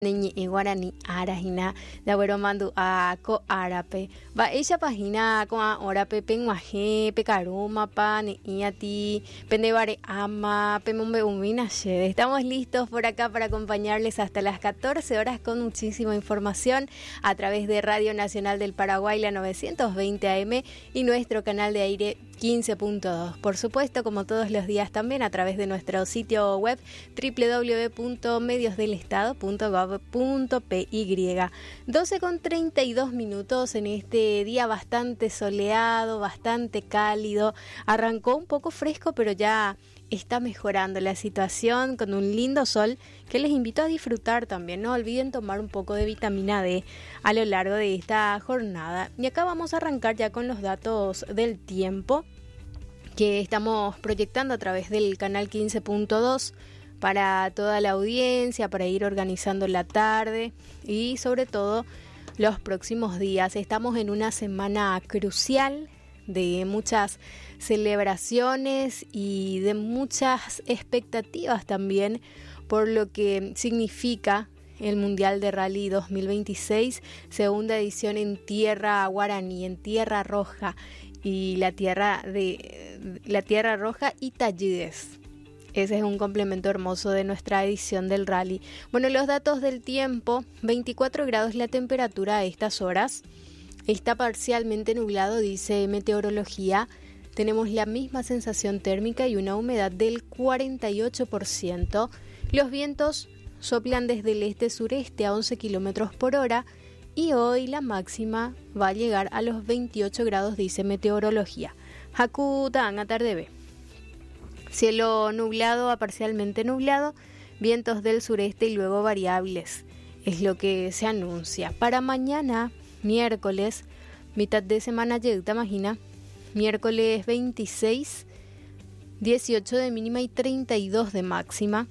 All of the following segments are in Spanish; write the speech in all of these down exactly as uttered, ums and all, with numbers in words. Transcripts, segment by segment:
Neñi e guarani arahina de agüero mandu a co árape va ella página con ahora pepe guaje pecaruma pa ne iati pendevare ama pemombe umina shede. Estamos listos por acá para acompañarles hasta las catorce horas con muchísima información a través de Radio Nacional del Paraguay, la novecientos veinte A M y nuestro canal de aire quince punto dos. Por supuesto, como todos los días también a través de nuestro sitio web doble u doble u doble u punto medios del estado punto gob punto p y. doce con treinta y dos minutos en este día bastante soleado, bastante cálido. Arrancó un poco fresco, pero ya está mejorando la situación con un lindo sol que les invito a disfrutar también. No olviden tomar un poco de vitamina D a lo largo de esta jornada. Y acá vamos a arrancar ya con los datos del tiempo que estamos proyectando a través del canal quince punto dos para toda la audiencia, para ir organizando la tarde y sobre todo los próximos días. Estamos en una semana crucial de muchas celebraciones y de muchas expectativas también por lo que significa el Mundial de Rally dos mil veintiséis, segunda edición en tierra guaraní, en tierra roja y la tierra de la tierra roja y tallides. Ese es un complemento hermoso de nuestra edición del rally. Bueno, los datos del tiempo: veinticuatro grados la temperatura a estas horas. Está parcialmente nublado, dice meteorología. Tenemos la misma sensación térmica y una humedad del cuarenta y ocho por ciento. Los vientos soplan desde el este-sureste a once kilómetros por hora y hoy la máxima va a llegar a los veintiocho grados, dice meteorología. Hakutanga tardebe. Cielo nublado a parcialmente nublado, vientos del sureste y luego variables. Es lo que se anuncia. Para mañana, miércoles, mitad de semana llegta, imagina, miércoles veintiséis, dieciocho de mínima y treinta y dos de máxima.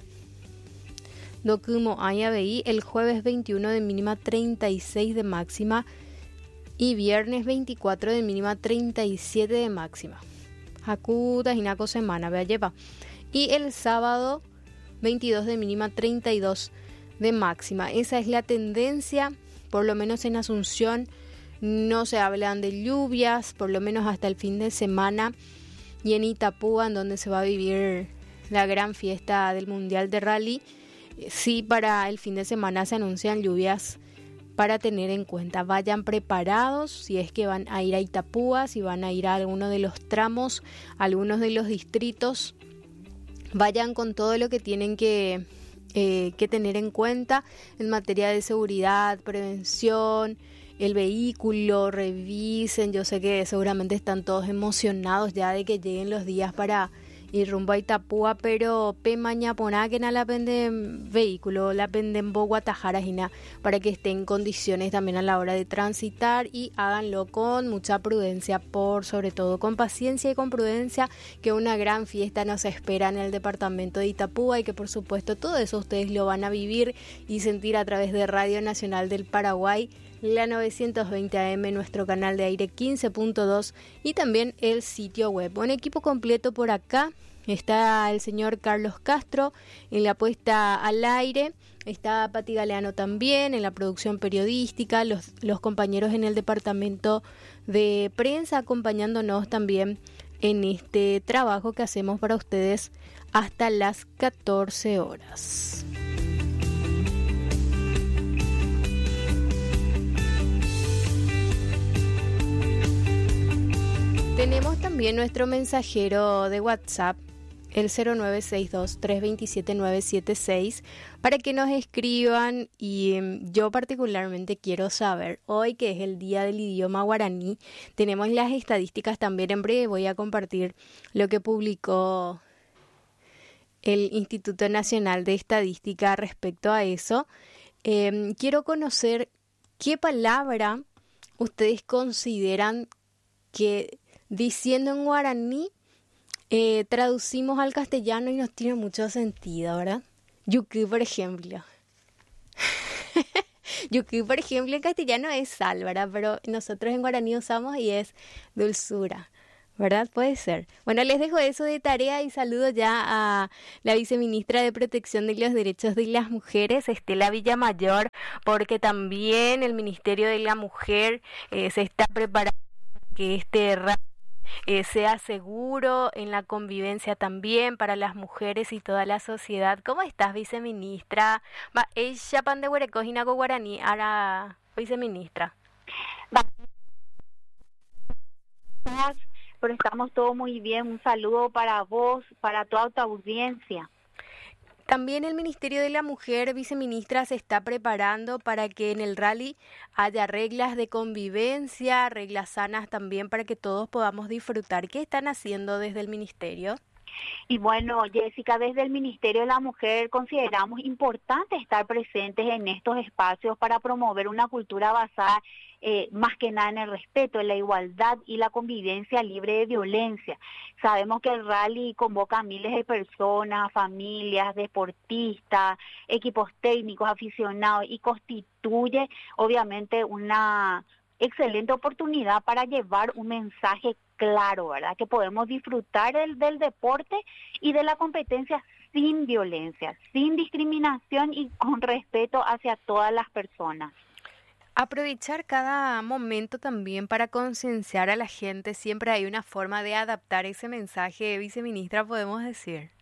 Dokumo Ayabeí, el jueves veintiuno de mínima, treinta y seis de máxima. Y viernes veinticuatro de mínima, treinta y siete de máxima. Hakuta Hinako semana, vea lleva. Y el sábado veintidós de mínima, treinta y dos de máxima. Esa es la tendencia, por lo menos en Asunción. No se hablan de lluvias, por lo menos hasta el fin de semana. Y en Itapúa, en donde se va a vivir la gran fiesta del Mundial de Rally, sí, para el fin de semana se anuncian lluvias para tener en cuenta. Vayan preparados si es que van a ir a Itapúa, si van a ir a alguno de los tramos, algunos de los distritos. Vayan con todo lo que tienen que, eh, que tener en cuenta en materia de seguridad, prevención, el vehículo, revisen. Yo sé que seguramente están todos emocionados ya de que lleguen los días para ir rumbo a Itapúa, pero pe maña poná que na la penden vehículo, la penden bogua tajarajina, para que estén en condiciones también a la hora de transitar y háganlo con mucha prudencia, por sobre todo con paciencia y con prudencia, que una gran fiesta nos espera en el departamento de Itapúa y que por supuesto todo eso ustedes lo van a vivir y sentir a través de Radio Nacional del Paraguay, la novecientos veinte A M, nuestro canal de aire quince punto dos y también el sitio web. Un equipo completo por acá. Está el señor Carlos Castro en la puesta al aire. Está Pati Galeano también en la producción periodística. Los, los compañeros en el departamento de prensa acompañándonos también en este trabajo que hacemos para ustedes hasta las catorce horas. Tenemos también nuestro mensajero de WhatsApp, el cero nueve seis dos, tres dos siete, nueve siete seis, para que nos escriban. Y eh, yo particularmente quiero saber, hoy que es el Día del Idioma Guaraní, tenemos las estadísticas también. En breve voy a compartir lo que publicó el Instituto Nacional de Estadística respecto a eso. Eh, quiero conocer qué palabra ustedes consideran que diciendo en guaraní, eh, traducimos al castellano y nos tiene mucho sentido, ¿verdad? Yuki, por ejemplo. Yuki, por ejemplo, en castellano es sal, ¿verdad? Pero nosotros en guaraní usamos y es dulzura, ¿verdad? Puede ser. Bueno, les dejo eso de tarea y saludo ya a la viceministra de Protección de los Derechos de las Mujeres, Estela Villamayor, porque también el Ministerio de la Mujer eh, se está preparando para que este rally eh, sea seguro en la convivencia también para las mujeres y toda la sociedad. ¿Cómo estás, viceministra? Va, ella pan de huereco, jinaco guaraní, ahora viceministra. Pero estamos todos muy bien. Un saludo para vos, para toda tu audiencia. También el Ministerio de la Mujer, viceministra, se está preparando para que en el rally haya reglas de convivencia, reglas sanas también para que todos podamos disfrutar. ¿Qué están haciendo desde el Ministerio? Y bueno, Jessica, desde el Ministerio de la Mujer consideramos importante estar presentes en estos espacios para promover una cultura basada eh, más que nada en el respeto, en la igualdad y la convivencia libre de violencia. Sabemos que el rally convoca a miles de personas, familias, deportistas, equipos técnicos, aficionados y constituye obviamente una excelente oportunidad para llevar un mensaje claro, ¿verdad? Que podemos disfrutar del, del deporte y de la competencia sin violencia, sin discriminación y con respeto hacia todas las personas. Aprovechar cada momento también para concienciar a la gente, siempre hay una forma de adaptar ese mensaje, viceministra, podemos decir.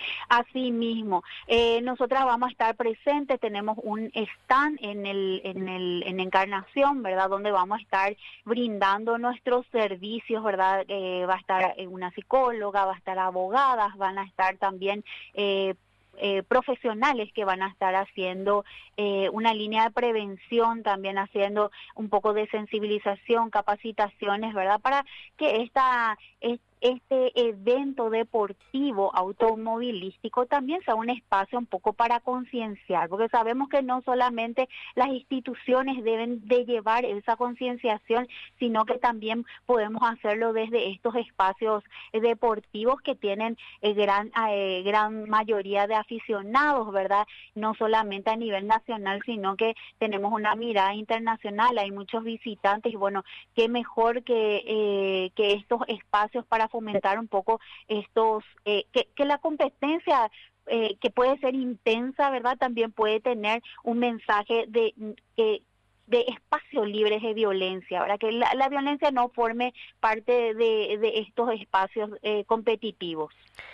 Así mismo, eh, nosotras vamos a estar presentes, tenemos un stand en el, en el, en Encarnación, ¿verdad? Donde vamos a estar brindando nuestros servicios, ¿verdad? Eh, va a estar una psicóloga, va a estar abogadas, van a estar también eh, Eh, profesionales que van a estar haciendo eh, una línea de prevención, también haciendo un poco de sensibilización, capacitaciones, ¿verdad? Para que esta, este evento deportivo automovilístico también sea un espacio un poco para concienciar, porque sabemos que no solamente las instituciones deben de llevar esa concienciación, sino que también podemos hacerlo desde estos espacios deportivos que tienen eh, gran, eh, gran mayoría de aficionados, ¿verdad? No solamente a nivel nacional, sino que tenemos una mirada internacional, hay muchos visitantes y bueno, qué mejor que, eh, que estos espacios para fomentar un poco estos, eh, que, que la competencia eh, que puede ser intensa, ¿verdad? También puede tener un mensaje de que de espacios libres de violencia, ¿verdad? Que la, la violencia no forme parte de, de estos espacios eh, competitivos.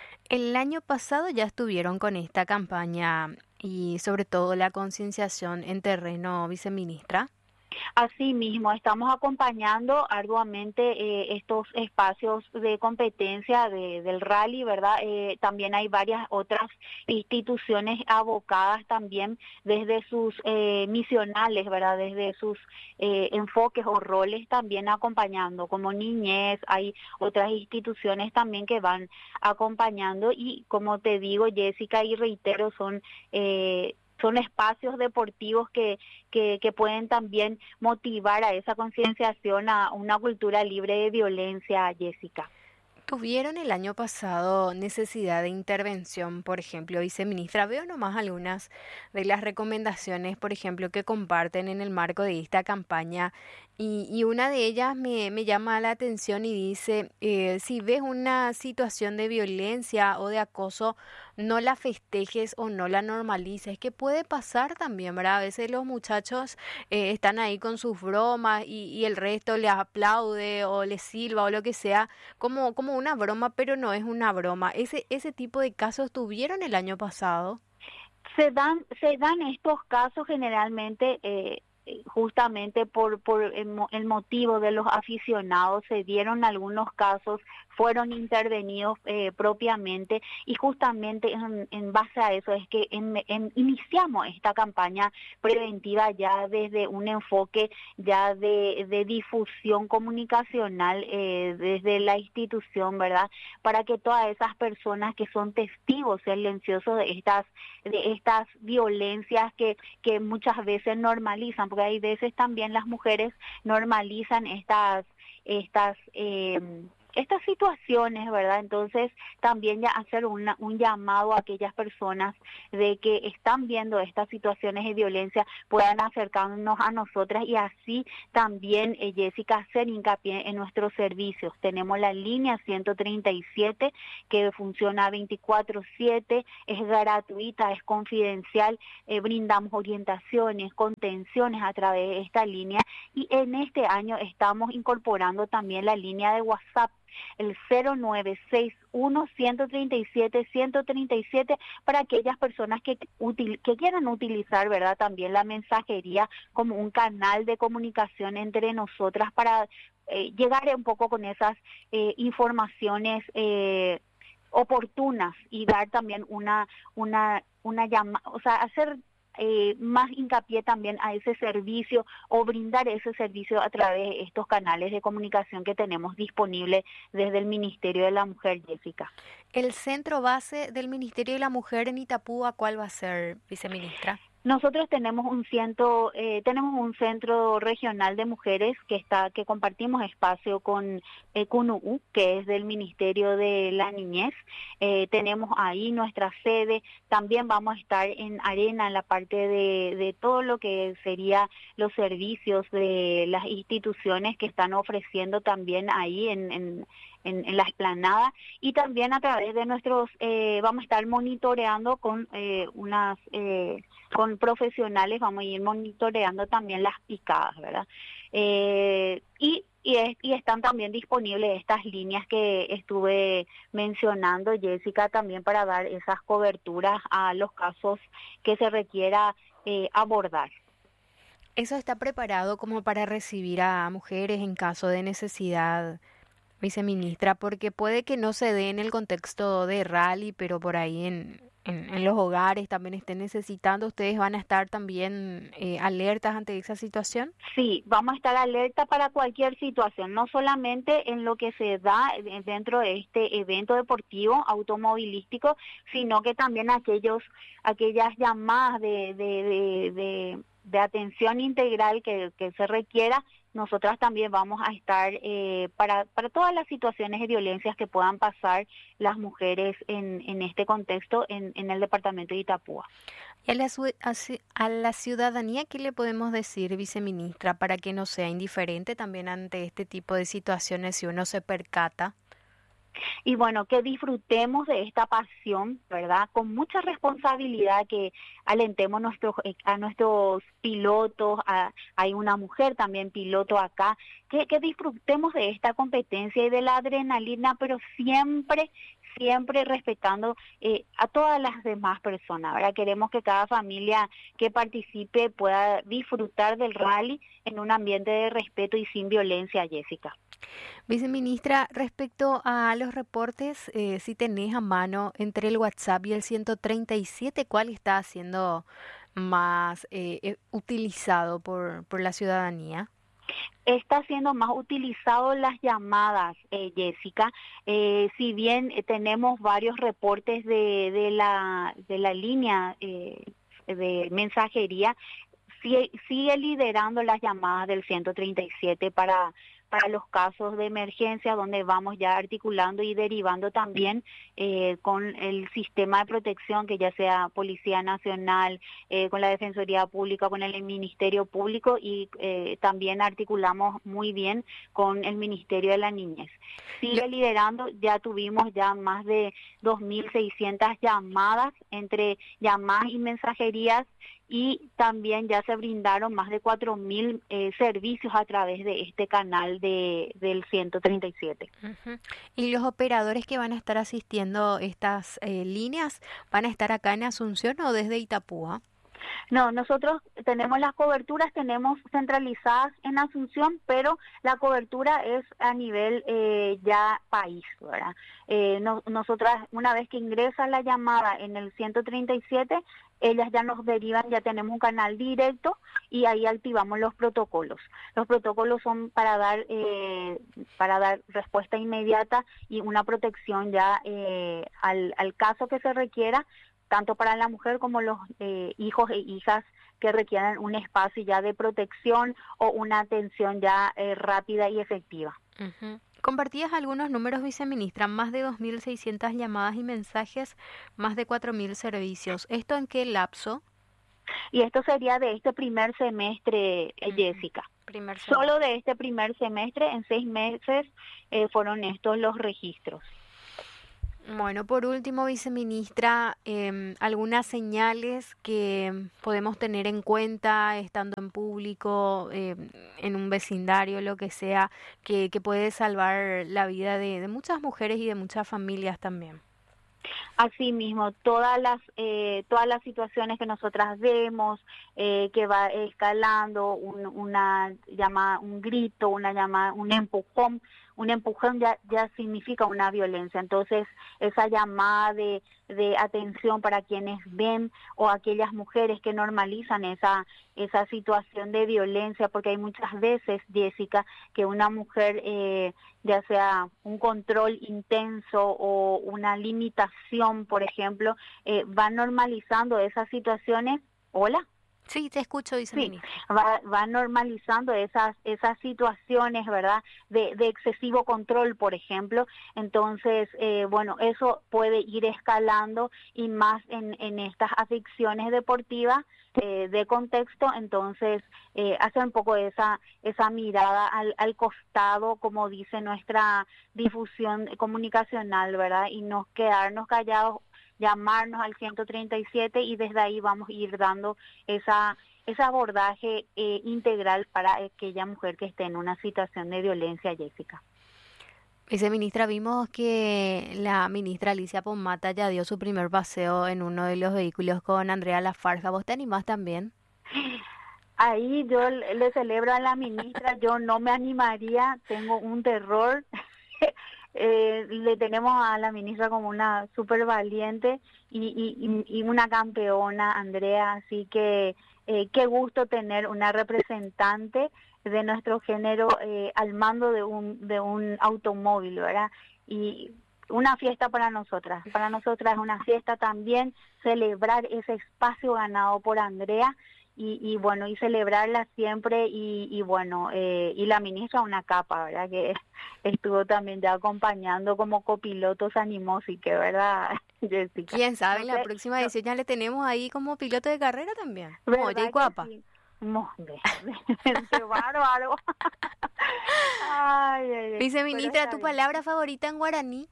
El año pasado ya estuvieron con esta campaña y sobre todo la concienciación en terreno, viceministra. Así mismo, estamos acompañando arduamente eh, estos espacios de competencia de, del rally, ¿verdad? Eh, también hay varias otras instituciones abocadas también desde sus eh, misionales, ¿verdad? Desde sus eh, enfoques o roles también acompañando, como Niñez, hay otras instituciones también que van acompañando y como te digo, Jessica, y reitero, son... Eh, Son espacios deportivos que, que, que pueden también motivar a esa concienciación, a una cultura libre de violencia, Jessica. ¿Tuvieron el año pasado necesidad de intervención, por ejemplo, viceministra? Veo nomás algunas de las recomendaciones, por ejemplo, que comparten en el marco de esta campaña y, y una de ellas me, me llama la atención y dice, eh, si ves una situación de violencia o de acoso, no la festejes o no la normalices, que puede pasar también, ¿verdad? A veces los muchachos eh, están ahí con sus bromas y, y el resto les aplaude o les silba o lo que sea, como, como una broma, pero no es una broma. Ese, ese tipo de casos tuvieron el año pasado. Se dan, se dan estos casos generalmente eh, justamente por, por el, el motivo de los aficionados, se dieron algunos casos, fueron intervenidos eh, propiamente y justamente en, en base a eso es que en, en, iniciamos esta campaña preventiva ya desde un enfoque ya de, de difusión comunicacional eh, desde la institución, ¿verdad? Para que todas esas personas que son testigos silenciosos de estas, de estas violencias que, que muchas veces normalizan, porque hay veces también las mujeres normalizan estas, estas eh, estas situaciones, ¿verdad? Entonces, también ya hacer una, un llamado a aquellas personas de que están viendo estas situaciones de violencia, puedan acercarnos a nosotras y así también, eh, Jessica, hacer hincapié en nuestros servicios. Tenemos la línea ciento treinta y siete que funciona veinticuatro siete, es gratuita, es confidencial, eh, brindamos orientaciones, contenciones a través de esta línea y en este año estamos incorporando también la línea de WhatsApp, el cero nueve seis uno, uno tres siete, uno tres siete, para aquellas personas que, util, que quieran utilizar, ¿verdad?, también la mensajería como un canal de comunicación entre nosotras para eh, llegar un poco con esas eh, informaciones eh, oportunas y dar también una, una, una llama, o sea, hacer Eh, más hincapié también a ese servicio o brindar ese servicio a través de estos canales de comunicación que tenemos disponibles desde el Ministerio de la Mujer, Jessica. ¿El centro base del Ministerio de la Mujer en Itapúa cuál va a ser, viceministra? Nosotros tenemos un centro, eh, tenemos un centro regional de mujeres que está, que compartimos espacio con eh, C U N U, que es del Ministerio de la Niñez. Eh, tenemos ahí nuestra sede. También vamos a estar en Arena, en la parte de, de todo lo que sería los servicios de las instituciones que están ofreciendo también ahí en, en En, en la explanada, y también a través de nuestros, eh, vamos a estar monitoreando con eh, unas, eh, con profesionales, vamos a ir monitoreando también las picadas, ¿verdad? Eh, y, y, es, y están también disponibles estas líneas que estuve mencionando, Jessica, también para dar esas coberturas a los casos que se requiera eh, abordar. ¿Eso está preparado como para recibir a mujeres en caso de necesidad, viceministra? Porque puede que no se dé en el contexto de rally, pero por ahí en, en, en los hogares también estén necesitando. ¿Ustedes van a estar también eh, alertas ante esa situación? Sí, vamos a estar alerta para cualquier situación, no solamente en lo que se da dentro de este evento deportivo automovilístico, sino que también aquellos, aquellas llamadas de, de, de, de, de atención integral que, que se requiera. Nosotras también vamos a estar eh, para, para todas las situaciones de violencias que puedan pasar las mujeres en, en este contexto en, en el departamento de Itapúa. ¿Y a la, a la ciudadanía qué le podemos decir, viceministra, para que no sea indiferente también ante este tipo de situaciones si uno se percata? Y bueno, que disfrutemos de esta pasión, ¿verdad? Con mucha responsabilidad, que alentemos nuestros, a nuestros pilotos, a, hay una mujer también piloto acá, que, que disfrutemos de esta competencia y de la adrenalina, pero siempre, siempre respetando eh, a todas las demás personas, ¿verdad? Queremos que cada familia que participe pueda disfrutar del rally en un ambiente de respeto y sin violencia, Jessica. Viceministra, respecto a los reportes, eh, si tenés a mano entre el WhatsApp y el ciento treinta y siete, ¿cuál está siendo más eh, utilizado por, por la ciudadanía? Está siendo más utilizado las llamadas, eh, Jessica. Eh, si bien eh, tenemos varios reportes de, de, la, de la línea eh, de mensajería, sigue, sigue liderando las llamadas del ciento treinta y siete para... para los casos de emergencia, donde vamos ya articulando y derivando también eh, con el sistema de protección, que ya sea Policía Nacional, eh, con la Defensoría Pública, con el Ministerio Público, y eh, también articulamos muy bien con el Ministerio de la Niñez. Sigue liderando, ya tuvimos ya más de dos mil seiscientas llamadas, entre llamadas y mensajerías, y también ya se brindaron más de cuatro mil eh, servicios a través de este canal de del ciento treinta y siete. Uh-huh. ¿Y los operadores que van a estar asistiendo estas eh, líneas van a estar acá en Asunción o desde Itapúa? No, nosotros tenemos las coberturas, tenemos centralizadas en Asunción, pero la cobertura es a nivel eh, ya país, ¿verdad? Eh, no, nosotras, una vez que ingresa la llamada en el ciento treinta y siete, ellas ya nos derivan, ya tenemos un canal directo y ahí activamos los protocolos. Los protocolos son para dar eh, para dar respuesta inmediata y una protección ya eh, al, al caso que se requiera, tanto para la mujer como los eh, hijos e hijas que requieran un espacio ya de protección o una atención ya eh, rápida y efectiva. Uh-huh. Compartías algunos números, viceministra, más de dos mil seiscientas llamadas y mensajes, más de cuatro mil servicios. ¿Esto en qué lapso? Y esto sería de este primer semestre, eh, Mm, Jessica. primer semestre. Solo de este primer semestre, en seis meses, eh, fueron estos los registros. Bueno, por último, viceministra, eh, algunas señales que podemos tener en cuenta estando en público, eh, en un vecindario, lo que sea, que, que puede salvar la vida de, de muchas mujeres y de muchas familias también. Asimismo, todas las eh, todas las situaciones que nosotras vemos, eh, que va escalando, un, una llamada, un grito, una llamada, un empujón, un empujón ya ya significa una violencia. Entonces, esa llamada de, de atención para quienes ven o aquellas mujeres que normalizan esa esa situación de violencia, porque hay muchas veces, Jessica, que una mujer, eh, ya sea un control intenso o una limitación, por ejemplo, eh, va normalizando esas situaciones. Hola. Sí, te escucho, Sí, viceministra. va, va normalizando esas esas situaciones, ¿verdad? De, de excesivo control, por ejemplo. Entonces, eh, bueno, eso puede ir escalando y más en, en estas aficiones deportivas eh, de contexto. Entonces, eh, hacer un poco esa esa mirada al, al costado, como dice nuestra difusión comunicacional, ¿verdad? Y no quedarnos callados, llamarnos al ciento treinta y siete y desde ahí vamos a ir dando esa ese abordaje eh, integral para aquella mujer que esté en una situación de violencia, Jessica. Viceministra, vimos que la ministra Alicia Pomata ya dio su primer paseo en uno de los vehículos con Andrea Lafarga. ¿Vos te animás también? Ahí yo le celebro a la ministra, yo no me animaría, tengo un terror. Eh, le tenemos a la ministra como una súper valiente y, y, y una campeona, Andrea, así que eh, qué gusto tener una representante de nuestro género eh, al mando de un, de un automóvil, ¿verdad? Y una fiesta para nosotras, para nosotras es una fiesta también celebrar ese espacio ganado por Andrea. Y, y bueno, y celebrarla siempre y, y bueno, eh, y la ministra una capa, ¿verdad? Que estuvo también ya acompañando como copiloto, se animó, sí que, ¿verdad, Jessica? ¿Quién sabe? En No la sé, próxima no, edición ya le tenemos ahí como piloto de carrera también. Como ¿verdad Jay que Cuapa. sí? Mo- de- de- ¡Qué bárbaro! Ay, ay, ay, pero Viceministra, está ¿tu bien. palabra favorita en guaraní?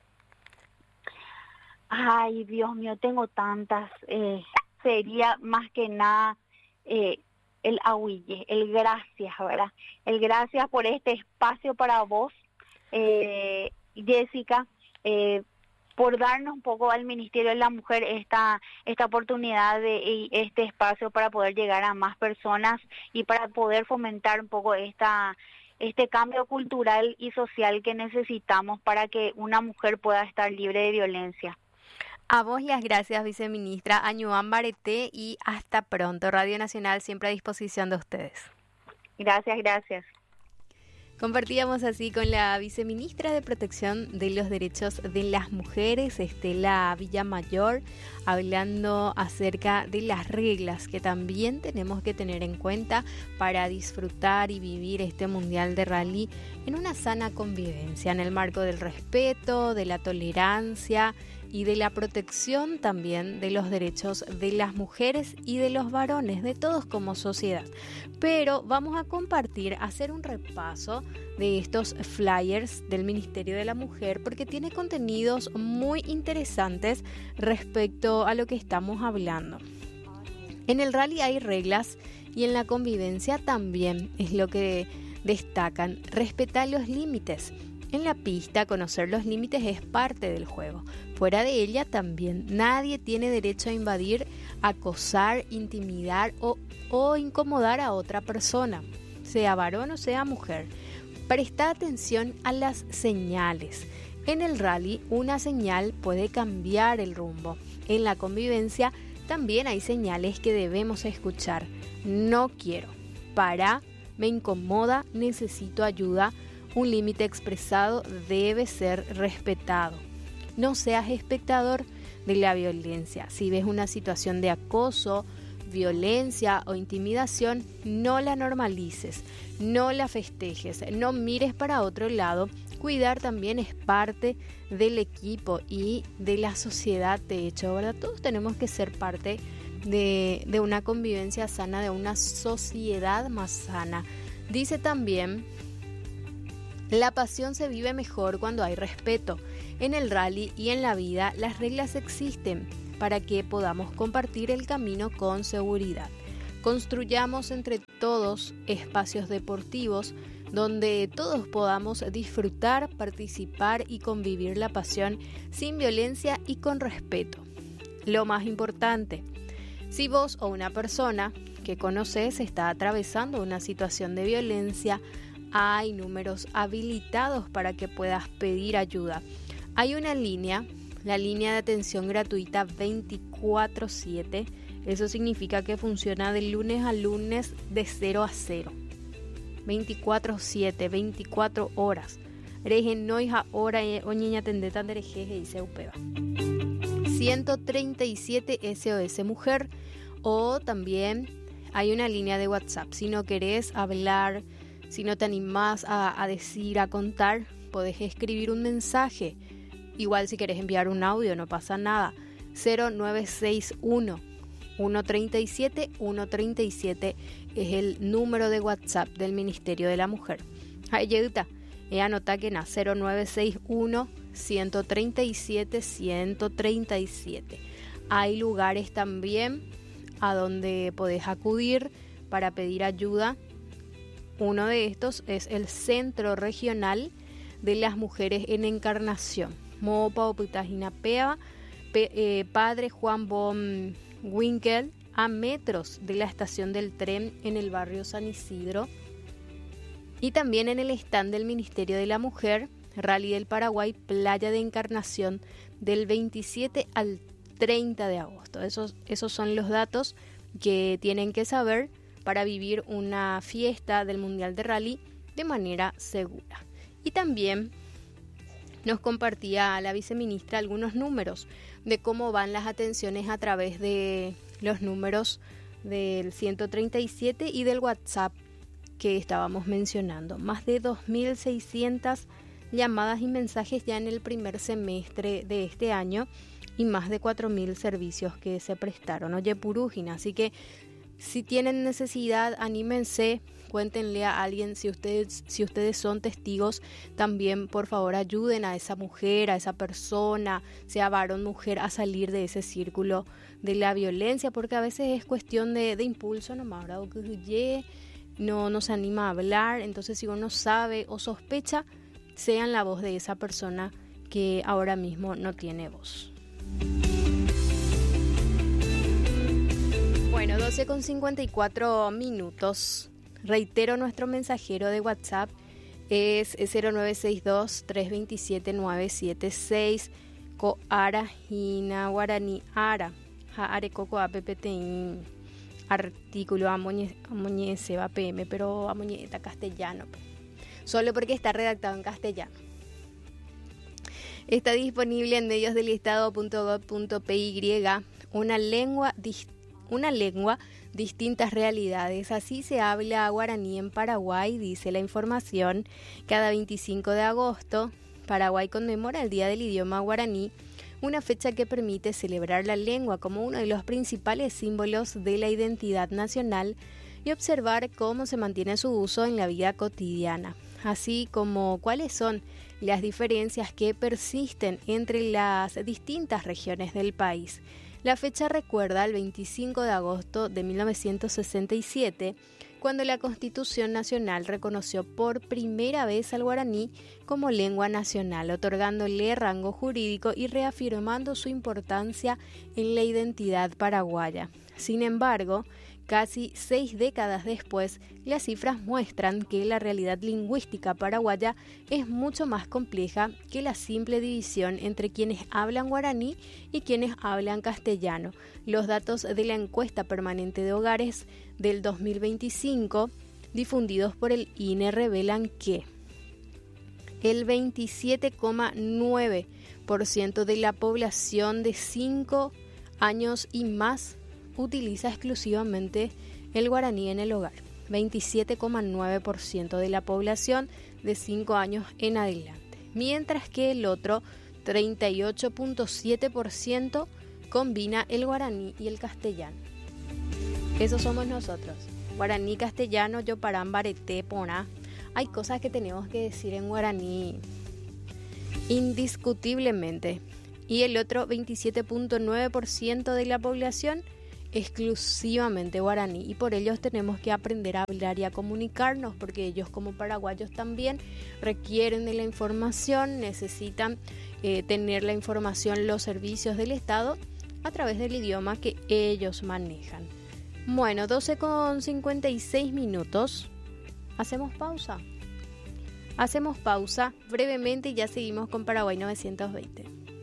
Ay, Dios mío, tengo tantas. Eh, sería más que nada eh, el ahuille, el gracias, ¿verdad? El gracias por este espacio para vos, eh, Jessica, eh, por darnos un poco al Ministerio de la Mujer esta esta oportunidad de y este espacio para poder llegar a más personas y para poder fomentar un poco esta este cambio cultural y social que necesitamos para que una mujer pueda estar libre de violencia. A vos las gracias, viceministra Añuán Bareté, y hasta pronto. Radio Nacional siempre a disposición de ustedes. Gracias, gracias. Compartíamos así con la viceministra de Protección de los Derechos de las Mujeres, Estela Villamayor, hablando acerca de las reglas que también tenemos que tener en cuenta para disfrutar y vivir este Mundial de Rally en una sana convivencia, en el marco del respeto, de la tolerancia y de la protección también de los derechos de las mujeres y de los varones, de todos como sociedad. Pero vamos a compartir, hacer un repaso de estos flyers del Ministerio de la Mujer porque tiene contenidos muy interesantes respecto a lo que estamos hablando. En el rally hay reglas y en la convivencia también es lo que destacan. Respetar los límites. En la pista, conocer los límites es parte del juego. Fuera de ella también, nadie tiene derecho a invadir, acosar, intimidar o, o incomodar a otra persona, sea varón o sea mujer. Presta atención a las señales. En el rally, una señal puede cambiar el rumbo. En la convivencia, también hay señales que debemos escuchar. No quiero. Para, me incomoda, necesito ayuda. Un límite expresado debe ser respetado. No seas espectador de la violencia. Si ves una situación de acoso, violencia o intimidación, no la normalices, no la festejes, no mires para otro lado Cuidar también es parte del equipo y de la sociedad, de hecho, ¿verdad? Todos tenemos que ser parte de, de una convivencia sana, de una sociedad más sana. Dice también, la pasión se vive mejor cuando hay respeto. En el rally y en la vida las reglas existen para que podamos compartir el camino con seguridad. Construyamos entre todos espacios deportivos donde todos podamos disfrutar, participar y convivir la pasión sin violencia y con respeto. Lo más importante, si vos o una persona que conoces está atravesando una situación de violencia, hay números habilitados para que puedas pedir ayuda. Hay una línea, la línea de atención gratuita veinticuatro siete. Eso significa que funciona de lunes a lunes de cero a cero. veinticuatro siete, veinticuatro horas. Regen no hija hora o niña tendeta de rejeje y se upeba. ciento treinta y siete S O S Mujer. O también hay una línea de WhatsApp. Si no querés hablar, si no te animás a, a decir, a contar, podés escribir un mensaje. Igual si querés enviar un audio, no pasa nada. cero nueve seis uno, uno tres siete, uno tres siete es el número de WhatsApp del Ministerio de la Mujer. Ayuda, e anota que na cero nueve seis uno, uno tres siete, uno tres siete. Hay lugares también a donde podés acudir para pedir ayuda. Uno de estos es el Centro Regional de las Mujeres en Encarnación. Mopa o Putajina Pea, pe, eh, Padre Juan Bon Winkel, a metros de la estación del tren en el barrio San Isidro. Y también en el stand del Ministerio de la Mujer, Rally del Paraguay, Playa de Encarnación, del veintisiete al treinta de agosto. Esos, esos son los datos que tienen que saber para vivir una fiesta del Mundial de Rally de manera segura. Y también nos compartía la viceministra algunos números de cómo van las atenciones a través de los números del ciento treinta y siete y del WhatsApp que estábamos mencionando. Más de dos mil seiscientas llamadas y mensajes ya en el primer semestre de este año y más de cuatro mil servicios que se prestaron. Oye, Purúgina, así que si tienen necesidad, anímense, cuéntenle a alguien. Si ustedes, si ustedes son testigos, también por favor ayuden a esa mujer, a esa persona, sea varón, mujer, a salir de ese círculo de la violencia, porque a veces es cuestión de, de impulso nomás, ¿verdad? O que no, no se anima a hablar. Entonces, si uno sabe o sospecha, sean la voz de esa persona que ahora mismo no tiene voz. Bueno, doce con cincuenta y cuatro minutos. Reitero, nuestro mensajero de WhatsApp es cero nueve seis dos, tres dos siete, nueve siete seis. Coara, Hina, Guarani, Ara, Jaare, Coco, A P P T I, artículo, Amoñe, Seba, P M, pero Amoñeta castellano. Solo porque está redactado en castellano. Está disponible en medios del estado punto gob punto pe y, una lengua distinta. Una lengua, distintas realidades. Así se habla guaraní en Paraguay, dice la información. Cada veinticinco de agosto, Paraguay conmemora el Día del Idioma Guaraní, una fecha que permite celebrar la lengua como uno de los principales símbolos de la identidad nacional y observar cómo se mantiene su uso en la vida cotidiana, así como cuáles son las diferencias que persisten entre las distintas regiones del país. La fecha recuerda al veinticinco de agosto de mil novecientos sesenta y siete, cuando la Constitución Nacional reconoció por primera vez al guaraní como lengua nacional, otorgándole rango jurídico y reafirmando su importancia en la identidad paraguaya. Sin embargo, casi seis décadas después, las cifras muestran que la realidad lingüística paraguaya es mucho más compleja que la simple división entre quienes hablan guaraní y quienes hablan castellano. Los datos de la encuesta permanente de hogares del dos mil veinticinco, difundidos por el I N E, revelan que el veintisiete coma nueve por ciento de la población de cinco años y más utiliza exclusivamente el guaraní en el hogar. veintisiete coma nueve por ciento de la población de cinco años en adelante. mientras que el otro treinta y ocho punto siete por ciento combina el guaraní y el castellano. Eso somos nosotros. Guaraní, castellano, yoparán, bareté, poná. Hay cosas que tenemos que decir en guaraní indiscutiblemente. Y el otro veintisiete punto nueve por ciento de la población exclusivamente guaraní, y por ellos tenemos que aprender a hablar y a comunicarnos, porque ellos como paraguayos también requieren de la información, necesitan eh, tener la información, los servicios del Estado a través del idioma que ellos manejan. Bueno, doce con cincuenta y seis minutos. ¿Hacemos pausa? Hacemos pausa brevemente y ya seguimos con Paraguay novecientos veinte.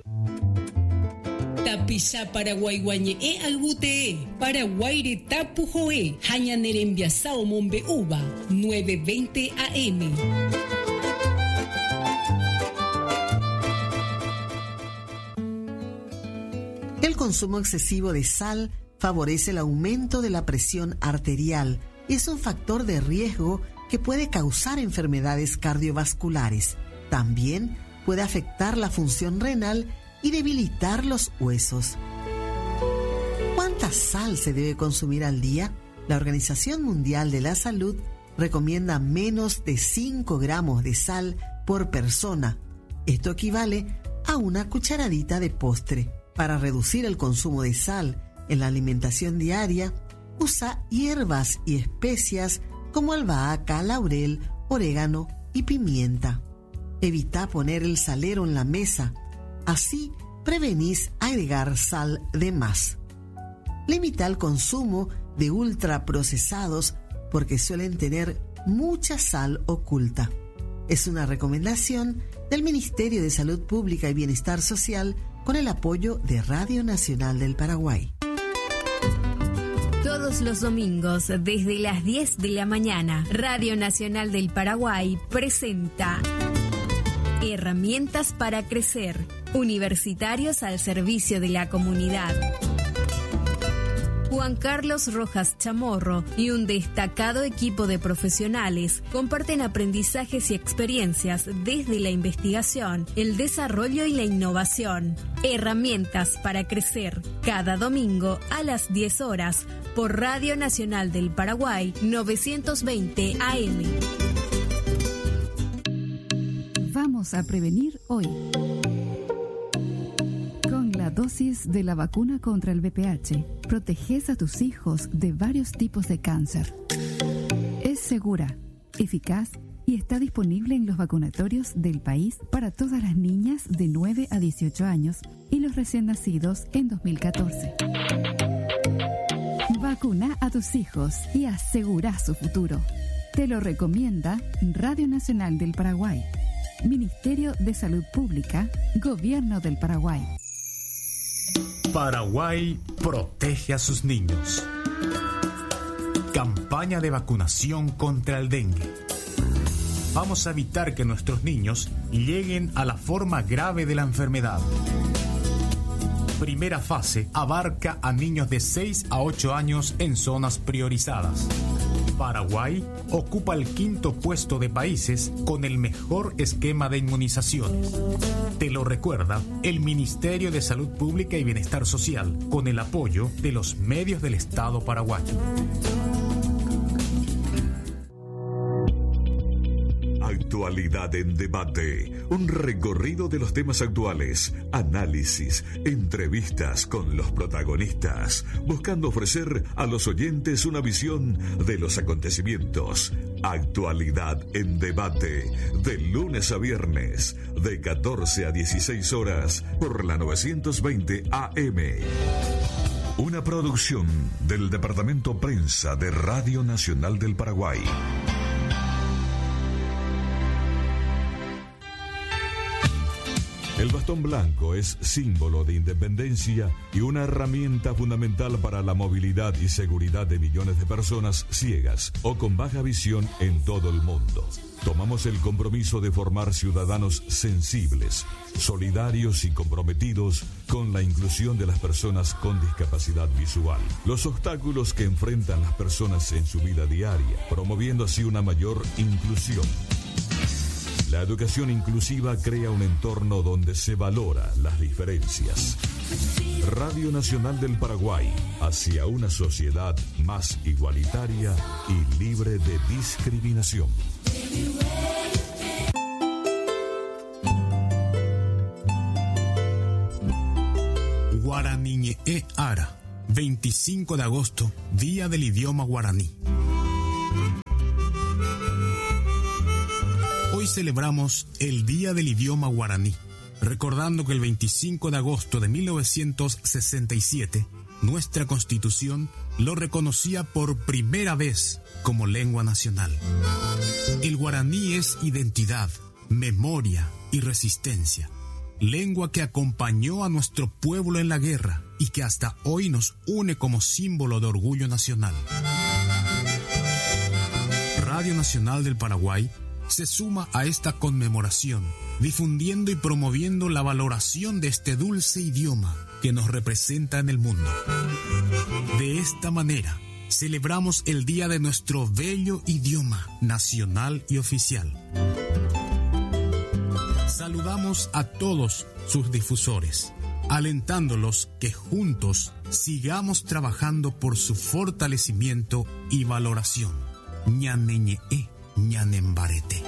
Tapisa Paraguay guañe e albute Paraguay re tapu joe hañanerembia sao mombe uva nueve veinte A M. El consumo excesivo de sal favorece el aumento de la presión arterial y es un factor de riesgo que puede causar enfermedades cardiovasculares. También puede afectar la función renal y debilitar los huesos. ¿Cuánta sal se debe consumir al día? La Organización Mundial de la Salud recomienda menos de cinco gramos de sal por persona. Esto equivale a una cucharadita de postre. Para reducir el consumo de sal en la alimentación diaria, usa hierbas y especias como albahaca, laurel, orégano y pimienta. Evita poner el salero en la mesa. Así prevenís agregar sal de más. Limita el consumo de ultraprocesados porque suelen tener mucha sal oculta. Es una recomendación del Ministerio de Salud Pública y Bienestar Social con el apoyo de Radio Nacional del Paraguay. Todos los domingos desde las diez de la mañana, Radio Nacional del Paraguay presenta Herramientas para crecer. Universitarios al servicio de la comunidad. Juan Carlos Rojas Chamorro y un destacado equipo de profesionales comparten aprendizajes y experiencias desde la investigación, el desarrollo y la innovación. Herramientas para crecer. Cada domingo a las diez horas por Radio Nacional del Paraguay novecientos veinte A M. Vamos a prevenir hoy. Con la dosis de la vacuna contra el V P H, proteges a tus hijos de varios tipos de cáncer. Es segura, eficaz y está disponible en los vacunatorios del país para todas las niñas de nueve a dieciocho años y los recién nacidos en dos mil catorce. Vacuna a tus hijos y asegura su futuro. Te lo recomienda Radio Nacional del Paraguay, Ministerio de Salud Pública, Gobierno del Paraguay. Paraguay protege a sus niños. Campaña de vacunación contra el dengue. Vamos a evitar que nuestros niños lleguen a la forma grave de la enfermedad. Primera fase abarca a niños de seis a ocho años en zonas priorizadas. Paraguay ocupa el quinto puesto de países con el mejor esquema de inmunizaciones. Te lo recuerda el Ministerio de Salud Pública y Bienestar Social con el apoyo de los medios del Estado paraguayo. Actualidad en debate, un recorrido de los temas actuales, análisis, entrevistas con los protagonistas, buscando ofrecer a los oyentes una visión de los acontecimientos. Actualidad en debate, de lunes a viernes, de catorce a dieciséis horas, por la novecientos veinte A M. Una producción del Departamento Prensa de Radio Nacional del Paraguay. El bastón blanco es símbolo de independencia y una herramienta fundamental para la movilidad y seguridad de millones de personas ciegas o con baja visión en todo el mundo. Tomamos el compromiso de formar ciudadanos sensibles, solidarios y comprometidos con la inclusión de las personas con discapacidad visual. Los obstáculos que enfrentan las personas en su vida diaria, promoviendo así una mayor inclusión. La educación inclusiva crea un entorno donde se valora las diferencias. Radio Nacional del Paraguay, hacia una sociedad más igualitaria y libre de discriminación. Guaraní e Ara, veinticinco de agosto, Día del Idioma Guaraní. Hoy celebramos el Día del Idioma Guaraní, recordando que el veinticinco de agosto de mil novecientos sesenta y siete, nuestra Constitución lo reconocía por primera vez como lengua nacional. El guaraní es identidad, memoria y resistencia, lengua que acompañó a nuestro pueblo en la guerra y que hasta hoy nos une como símbolo de orgullo nacional. Radio Nacional del Paraguay se suma a esta conmemoración, difundiendo y promoviendo la valoración de este dulce idioma que nos representa en el mundo. De esta manera, celebramos el día de nuestro bello idioma nacional y oficial. Saludamos a todos sus difusores, alentándolos que juntos sigamos trabajando por su fortalecimiento y valoración. Ñaneñe e ñanembarete.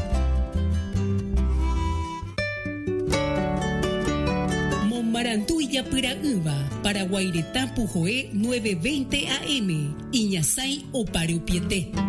Momarantuya pura uva, Paraguairetapu Joe nueve veinte A M, Iñasai o Parupiete.